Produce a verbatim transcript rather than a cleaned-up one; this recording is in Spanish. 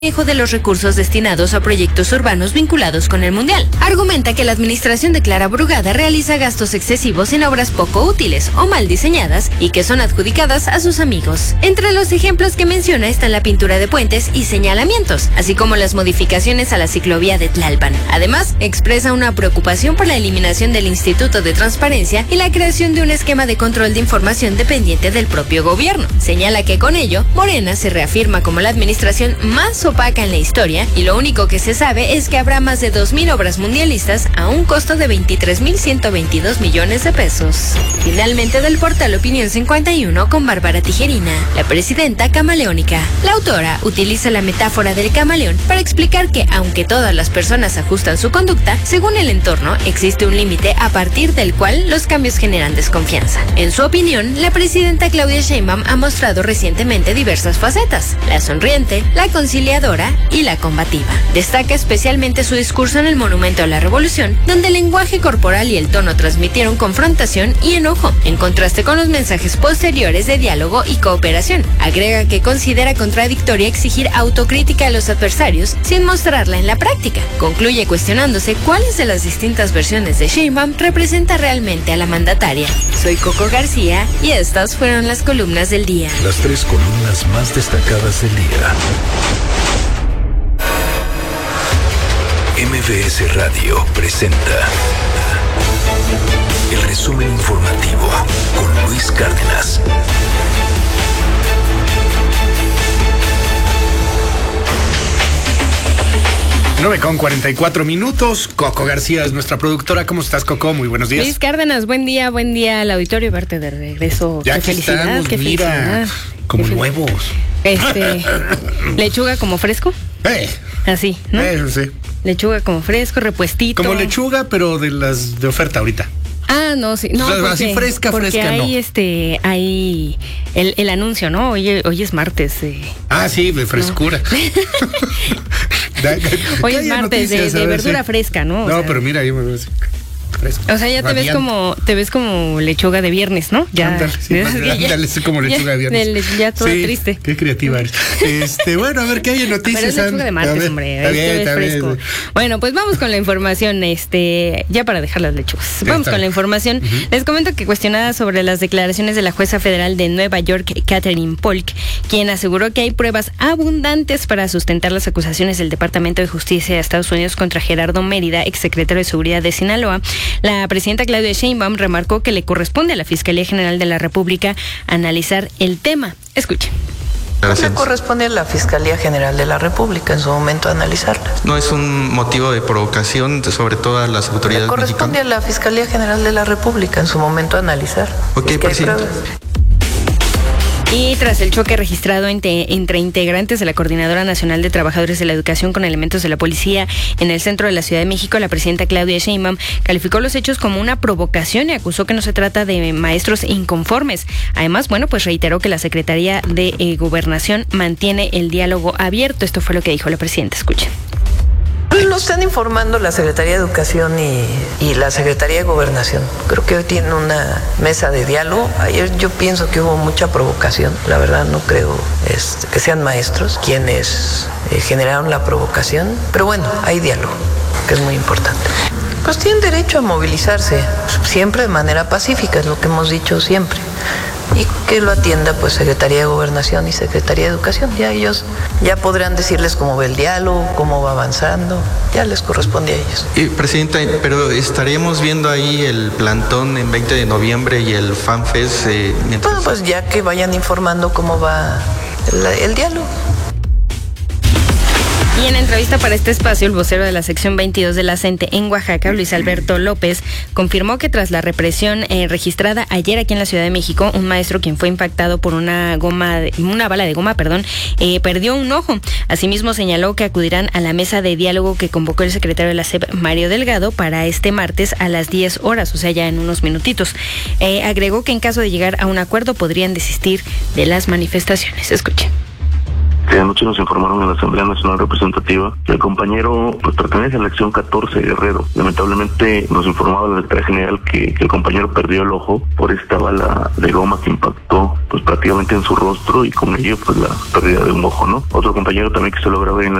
de los recursos destinados a proyectos urbanos vinculados con el Mundial. Argumenta que la administración de Clara Brugada realiza gastos excesivos en obras poco útiles o mal diseñadas y que son adjudicadas a sus amigos. Entre los ejemplos que menciona están la pintura de puentes y señalamientos, así como las modificaciones a la ciclovía de Tlalpan. Además, expresa una preocupación por la eliminación del Instituto de Transparencia y la creación de un esquema de control de información dependiente del propio gobierno. Señala que con ello, Morena se reafirma como la administración más opaca en la historia y lo único que se sabe es que habrá más de dos mil obras mundialistas a un costo de veintitrés mil ciento veintidós millones de pesos. Finalmente, del portal Opinión cincuenta y uno con Bárbara Tijerina, la presidenta camaleónica. La autora utiliza la metáfora del camaleón para explicar que aunque todas las personas ajustan su conducta, según el entorno existe un límite a partir del cual los cambios generan desconfianza. En su opinión, la presidenta Claudia Sheinbaum ha mostrado recientemente diversas facetas: la sonriente, la conciliadora y la combativa. Destaca especialmente su discurso en el Monumento a la Revolución, donde el lenguaje corporal y el tono transmitieron confrontación y enojo, en contraste con los mensajes posteriores de diálogo y cooperación. Agrega que considera contradictoria exigir autocrítica a los adversarios sin mostrarla en la práctica. Concluye cuestionándose cuáles de las distintas versiones de Sheinbaum representa realmente a la mandataria. Soy Coco García y estas fueron las columnas del día. Las tres columnas más destacadas del día. M V S Radio presenta el resumen informativo con Luis Cárdenas. nueve con cuarenta y cuatro minutos. Coco García es nuestra productora. ¿Cómo estás, Coco? Muy buenos días. Luis Cárdenas, buen día, buen día al auditorio y verte de regreso. Ya qué aquí felicidad, estamos, qué mira, felicidad. como Qué nuevos. Este, lechuga como fresco. Eh, Así, ¿no? Eso sí. Lechuga como fresco, repuestito. Como lechuga, pero de las de oferta ahorita. Ah, no, sí. No, O sea, porque, así fresca, porque fresca, hay no. este, hay el, el anuncio, ¿no? Hoy, hoy es martes. Eh. Ah, sí, de frescura. Hoy es martes de, de verdura sí. fresca, ¿no? O no, sea, pero mira, yo me veo así. Fresco. O sea, ya te Radiante. ves como te ves como lechuga de viernes, ¿no? Ya. Ándale, sí, ándale, sí, como lechuga ya, de viernes. De, ya todo sí, triste. Qué creativa eres. Este, bueno, a ver qué hay en noticias. Pero es lechuga de martes, hombre. Está bien, está fresco. bien. Bueno, pues vamos con la información, este, ya para dejar las lechugas. Sí, vamos con bien. la información. Uh-huh. Les comento que cuestionada sobre las declaraciones de la jueza federal de Nueva York, Katherine Polk, quien aseguró que hay pruebas abundantes para sustentar las acusaciones del Departamento de Justicia de Estados Unidos contra Gerardo Mérida, exsecretario de Seguridad de Sinaloa, la presidenta Claudia Sheinbaum remarcó que le corresponde a la Fiscalía General de la República analizar el tema. Escuchen. Le corresponde a la Fiscalía General de la República en su momento analizarlas. ¿No es un motivo de provocación sobre todas las autoridades mexicanas? Le corresponde mexicanas? a la Fiscalía General de la República en su momento analizar. Ok, presidente. Y tras el choque registrado entre, entre integrantes de la Coordinadora Nacional de Trabajadores de la Educación con elementos de la policía en el centro de la Ciudad de México, la presidenta Claudia Sheinbaum calificó los hechos como una provocación y acusó que no se trata de maestros inconformes. Además, bueno, pues reiteró que la Secretaría de eh, Gobernación mantiene el diálogo abierto. Esto fue lo que dijo la presidenta. Escuchen. Lo están informando la Secretaría de Educación y, y la Secretaría de Gobernación. Creo que hoy tienen una mesa de diálogo. Ayer yo pienso que hubo mucha provocación. La verdad no creo este, que sean maestros quienes eh, generaron la provocación. Pero bueno, hay diálogo, que es muy importante. Pues tienen derecho a movilizarse, siempre de manera pacífica, es lo que hemos dicho siempre. Y que lo atienda pues Secretaría de Gobernación y Secretaría de Educación. Ya ellos ya podrán decirles cómo va el diálogo, cómo va avanzando, ya les corresponde a ellos. Y, Presidenta, pero estaríamos viendo ahí el plantón en veinte de noviembre y el FanFest eh, mientras... Bueno, pues ya que vayan informando cómo va el, el diálogo. Y en entrevista para este espacio, el vocero de la sección veintidós de la CENTE en Oaxaca, Luis Alberto López, confirmó que tras la represión eh, registrada ayer aquí en la Ciudad de México, un maestro quien fue impactado por una goma, de, una bala de goma, perdón, eh, perdió un ojo. Asimismo, señaló que acudirán a la mesa de diálogo que convocó el secretario de la S E P, Mario Delgado, para este martes a las diez horas, o sea, ya en unos minutitos. Eh, agregó que en caso de llegar a un acuerdo podrían desistir de las manifestaciones. Escuchen. Este, anoche nos informaron en la Asamblea Nacional Representativa que el compañero pues pertenece a la acción catorce Guerrero. Lamentablemente nos informaba la Secretaría General que, que el compañero perdió el ojo por esta bala de goma que impactó pues prácticamente en su rostro y con ello pues la pérdida de un ojo, ¿no? Otro compañero también que se logra ver en la